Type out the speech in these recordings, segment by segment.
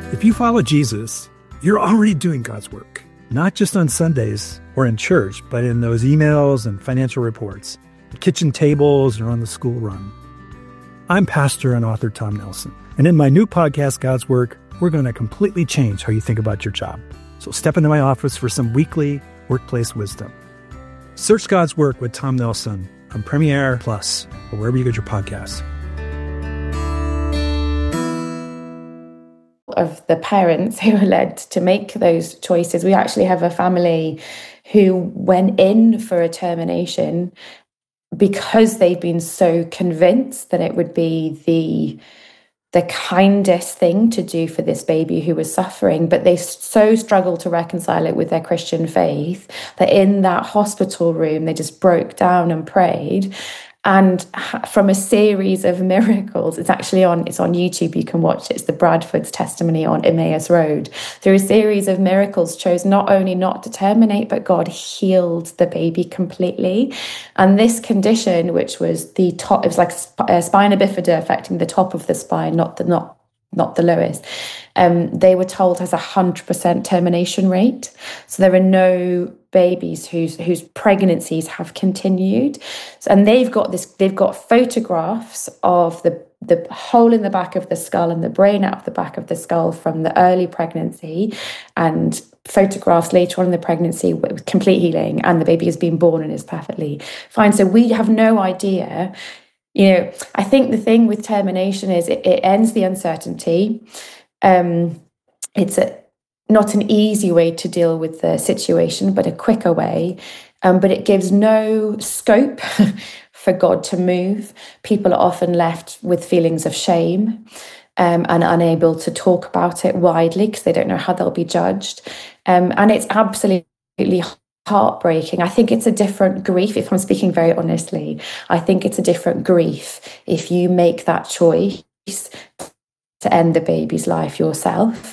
If you follow Jesus, you're already doing God's work, not just on Sundays or in church, but in those emails and financial reports, the kitchen tables, or on the school run. I'm pastor and author Tom Nelson, and in my new podcast, God's Work, we're going to completely change how you think about your job. So step into my office for some weekly workplace wisdom. Search God's Work with Tom Nelson on Premiere Plus or wherever you get your podcasts. Of the parents who are led to make those choices. We actually have a family who went in for a termination because they've been so convinced that it would be the kindest thing to do for this baby who was suffering, but they so struggled to reconcile it with their Christian faith that in that hospital room they just broke down and prayed. And from a series of miracles, it's on YouTube, you can watch it. It's the Bradford's testimony on Emmaus Road. Through a series of miracles, chose not only not to terminate, but God healed the baby completely. And this condition, which was the top, it was like a spina bifida affecting the top of the spine, not the lowest. They were told has 100% termination rate. So there are no babies whose pregnancies have continued. And they've got photographs of the hole in the back of the skull and the brain out of the back of the skull from the early pregnancy, and photographs later on in the pregnancy with complete healing, and the baby has been born and is perfectly fine. So we have no idea. I think the thing with termination is it ends the uncertainty. It's not an easy way to deal with the situation, but a quicker way. But it gives no scope for God to move. People are often left with feelings of shame and unable to talk about it widely because they don't know how they'll be judged. And it's absolutely heartbreaking. I think it's a different grief, if I'm speaking very honestly. I think it's a different grief if you make that choice to end the baby's life yourself,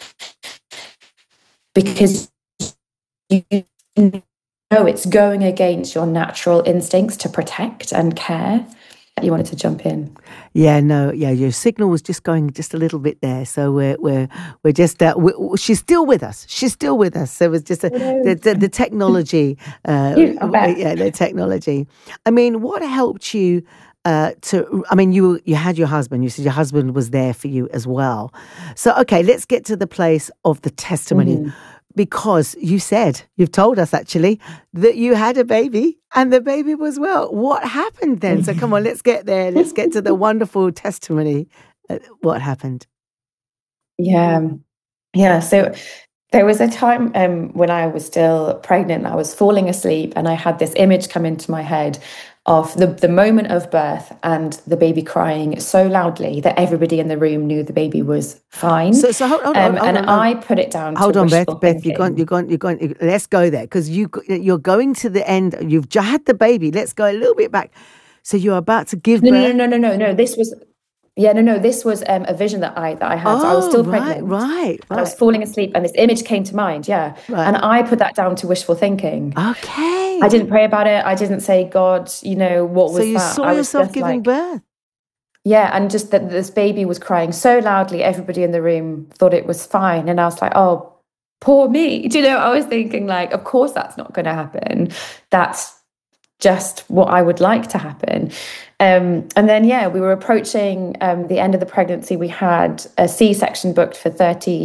because you know it's going against your natural instincts to protect and care. You wanted to jump in. Your signal was just going just a little bit there. So we're just she's still with us. So it was just the technology. The technology. I mean, what helped you? You had your husband. You said your husband was there for you as well. So okay, let's get to the place of the testimony. Because you've told us actually that you had a baby and the baby was well. What happened then? So come on, let's get there. Let's get to the wonderful testimony. What happened? Yeah. So there was a time when I was still pregnant, I was falling asleep and I had this image come into my head of the moment of birth and the baby crying so loudly that everybody in the room knew the baby was fine. So hold on. I put it down. Hold to on, wishful Beth. thinking. You're going. Let's go there because you're going to the end. You've just had the baby. Let's go a little bit back. So you're about to give birth. No. This was. This was a vision that I had. So I was still pregnant. Right. And I was falling asleep and this image came to mind, Right. And I put that down to wishful thinking. Okay. I didn't pray about it. I didn't say, God, what was that? So you saw yourself giving birth? Yeah, and just that this baby was crying so loudly, everybody in the room thought it was fine. And I was like, oh, poor me. I was thinking of course that's not going to happen. That's just what I would like to happen. And then, we were approaching the end of the pregnancy. We had a C-section booked for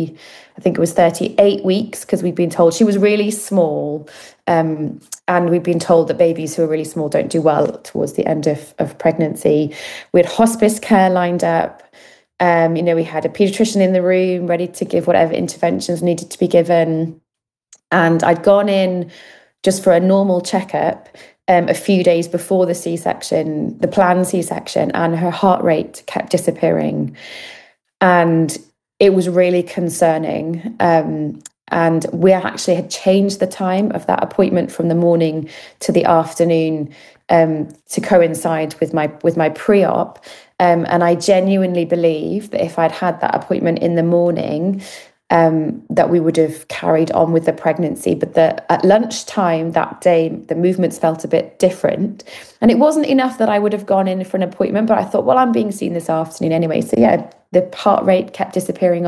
38 weeks because we'd been told she was really small. And we'd been told that babies who are really small don't do well towards the end of pregnancy. We had hospice care lined up. We had a pediatrician in the room ready to give whatever interventions needed to be given. And I'd gone in just for a normal checkup a few days before the C-section, the planned C-section, and her heart rate kept disappearing. And it was really concerning. And we actually had changed the time of that appointment from the morning to the afternoon to coincide with my pre-op. And I genuinely believe that if I'd had that appointment in the morning, that we would have carried on with the pregnancy. But at lunchtime that day, the movements felt a bit different. And it wasn't enough that I would have gone in for an appointment, but I thought, well, I'm being seen this afternoon anyway. So the heart rate kept disappearing